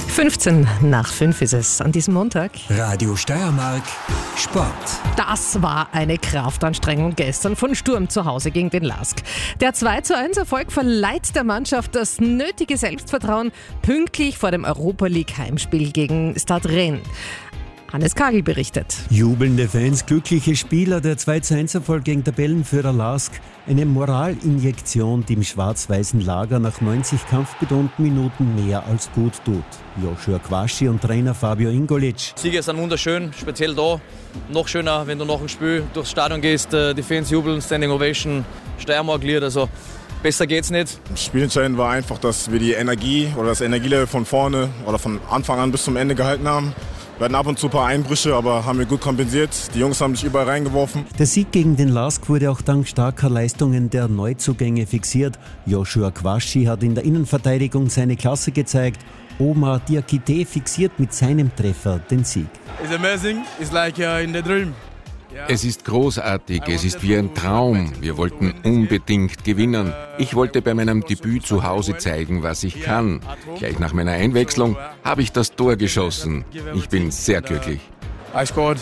5:15 ist es an diesem Montag. Radio Steiermark Sport. Das war eine Kraftanstrengung gestern von Sturm zu Hause gegen den LASK. Der 2:1-Erfolg verleiht der Mannschaft das nötige Selbstvertrauen pünktlich vor dem Europa-League-Heimspiel gegen Stade Rennes. Hannes Kagel berichtet. Jubelnde Fans, glückliche Spieler, der 2:1-Erfolg gegen Tabellenführer LASK. Eine Moralinjektion, die im schwarz-weißen Lager nach 90 kampfbetonten Minuten mehr als gut tut. Joshua Quaschi und Trainer Fabio Ingolic. Siege sind wunderschön, speziell da. Noch schöner, wenn du nach dem Spiel durchs Stadion gehst, die Fans jubeln, Standing Ovation, Steiermark-Lied, also besser geht's nicht. Spielentscheidend war einfach, dass wir die Energie oder das Energielevel von vorne oder von Anfang an bis zum Ende gehalten haben. Wir hatten ab und zu ein paar Einbrüche, aber haben wir gut kompensiert. Die Jungs haben sich überall reingeworfen. Der Sieg gegen den LASK wurde auch dank starker Leistungen der Neuzugänge fixiert. Joshua Quaschi hat in der Innenverteidigung seine Klasse gezeigt. Omar Diakité fixiert mit seinem Treffer den Sieg. It's amazing. It's like in the dream. Es ist großartig, es ist wie ein Traum. Wir wollten unbedingt gewinnen. Ich wollte bei meinem Debüt zu Hause zeigen, was ich kann. Gleich nach meiner Einwechslung habe ich das Tor geschossen. Ich bin sehr glücklich. I scored.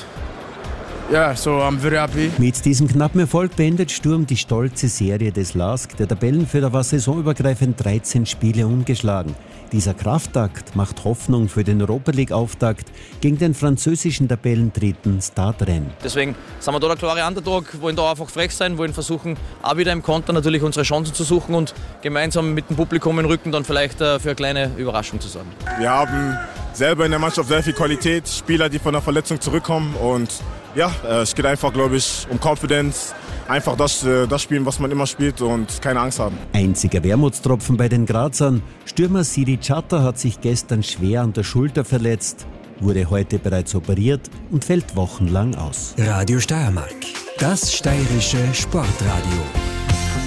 Yeah, so I'm very happy. Mit diesem knappen Erfolg beendet Sturm die stolze Serie des LASK. Der Tabellenführer war saisonübergreifend 13 Spiele ungeschlagen. Dieser Kraftakt macht Hoffnung für den Europa-League-Auftakt gegen den französischen Tabellendritten Stade Rennes. Deswegen sind wir da der klare Underdog, wollen da einfach frech sein, wollen versuchen, auch wieder im Konter natürlich unsere Chancen zu suchen und gemeinsam mit dem Publikum im Rücken dann vielleicht für eine kleine Überraschung zu sorgen. Wir haben selber in der Mannschaft sehr viel Qualität, Spieler, die von der Verletzung zurückkommen und ja, es geht einfach, glaube ich, um Confidence. Einfach das spielen, was man immer spielt und keine Angst haben. Einziger Wermutstropfen bei den Grazern. Stürmer Sidi Chatta hat sich gestern schwer an der Schulter verletzt, wurde heute bereits operiert und fällt wochenlang aus. Radio Steiermark, das steirische Sportradio.